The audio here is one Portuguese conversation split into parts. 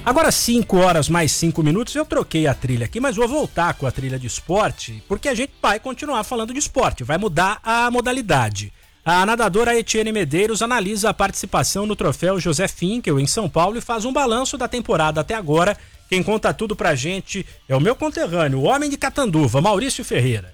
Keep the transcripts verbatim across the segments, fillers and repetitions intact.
Agora cinco horas mais cinco minutos, eu troquei a trilha aqui, mas vou voltar com a trilha de esporte, porque a gente vai continuar falando de esporte, vai mudar a modalidade. A nadadora Etienne Medeiros analisa a participação no troféu José Finkel em São Paulo e faz um balanço da temporada até agora. Quem conta tudo pra gente é o meu conterrâneo, o homem de Catanduva, Maurício Ferreira.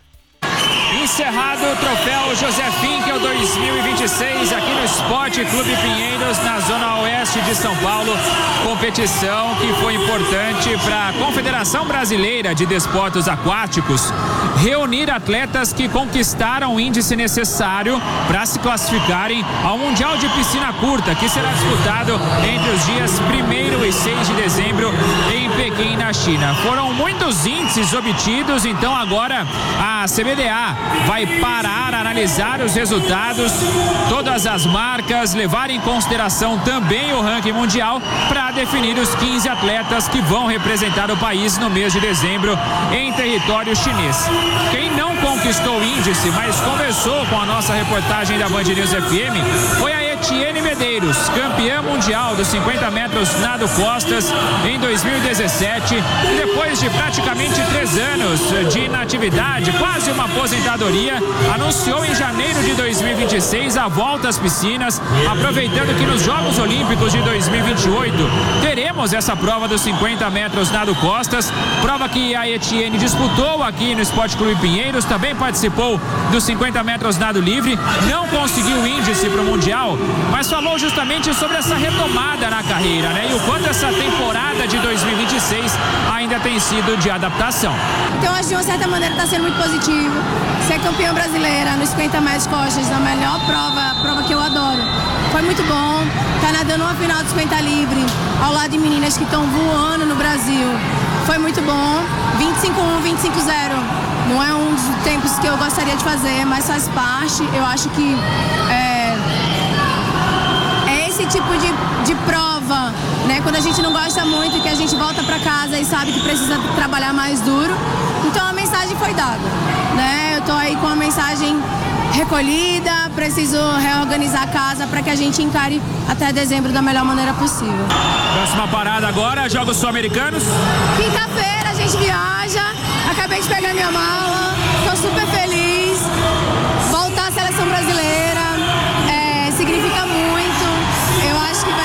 Encerrado o troféu José Finkel dois mil e vinte e seis aqui no Esporte Clube Pinheiros, na zona oeste de São Paulo. Competição que foi importante para a Confederação Brasileira de Desportos Aquáticos reunir atletas que conquistaram o índice necessário para se classificarem ao Mundial de Piscina Curta, que será disputado entre os dias primeiro e seis de dezembro em Pequim, na China. Foram muitos índices obtidos, então agora a C B D A vai parar, analisar os resultados, todas as marcas, levar em consideração também o ranking mundial para definir os quinze atletas que vão representar o país no mês de dezembro em território chinês. Quem não conquistou o índice, mas conversou com a nossa reportagem da Band News F M, foi a Etienne Medeiros, campeã mundial dos cinquenta metros nado costas em dois mil e dezessete, e depois de praticamente três anos de inatividade, quase uma aposentadoria, anunciou em janeiro de dois mil e vinte e seis a volta às piscinas, aproveitando que nos Jogos Olímpicos de dois mil e vinte e oito teremos essa prova dos cinquenta metros nado costas, prova que a Etienne disputou aqui no Esporte Clube Pinheiros, também participou dos cinquenta metros nado livre, não conseguiu o índice para o Mundial, mas falou justamente sobre essa retomada na carreira, né? E o quanto essa temporada de dois mil e vinte e seis ainda tem sido de adaptação. Então, acho que de uma certa maneira está sendo muito positivo. Ser campeã brasileira nos cinquenta metros costas, a melhor prova, prova que eu adoro. Foi muito bom. Tá nadando uma final de cinquenta livre ao lado de meninas que estão voando no Brasil. Foi muito bom. vinte e cinco um, vinte e cinco zero. Não é um dos tempos que eu gostaria de fazer, mas faz parte. Eu acho que é, é esse tipo de, de prova, né? Quando a gente não gosta muito, que a gente volta para casa e sabe que precisa trabalhar mais duro. Então a mensagem foi dada, né? Eu tô aí com a mensagem recolhida, preciso reorganizar a casa para que a gente encare até dezembro da melhor maneira possível. Próxima parada agora, Jogos Sul-Americanos. Quinta-feira a gente viaja, acabei de pegar minha mala, tô super feliz. Voltar à seleção brasileira.